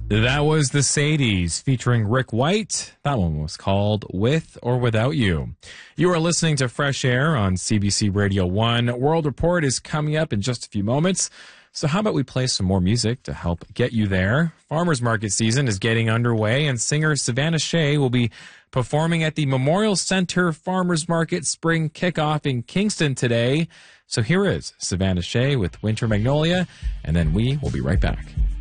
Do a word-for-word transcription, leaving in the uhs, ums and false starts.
That was the Sadies featuring Rick White. That one was called With or Without You. You are listening to Fresh Air on C B C Radio one. World Report is coming up in just a few moments. So how about we play some more music to help get you there? Farmers Market season is getting underway, and singer Savannah Shea will be performing at the Memorial Center Farmers Market Spring Kickoff in Kingston today. So here is Savannah Shea with Winter Magnolia, and then we will be right back.